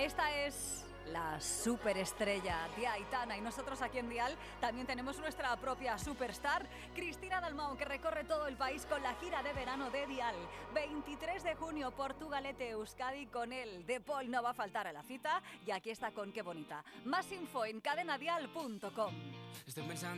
Esta es la superestrella de Aitana y nosotros aquí en Dial también tenemos nuestra propia superstar, Cristina Dalmau, que recorre todo el país con la gira de verano de Dial. 23 de junio, Portugalete, Euskadi, con él. De Paul no va a faltar a la cita y aquí está con Qué Bonita. Más info en cadenadial.com. Estoy pensando